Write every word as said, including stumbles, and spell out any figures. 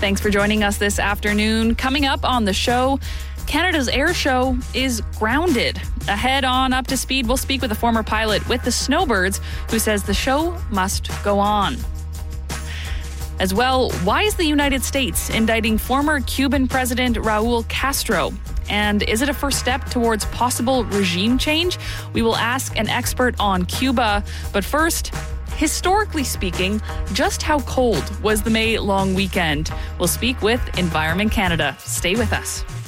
Thanks for joining us this afternoon. Coming up on the show, Canada's air show is grounded. Ahead on Up to Speed, we'll speak with a former pilot with the Snowbirds who says the show must go on. As well, why is the United States indicting former Cuban President Raul Castro? And is it a first step towards possible regime change? We will ask an expert on Cuba. But first, historically speaking, just how cold was the May long weekend? We'll speak with Environment Canada. Stay with us.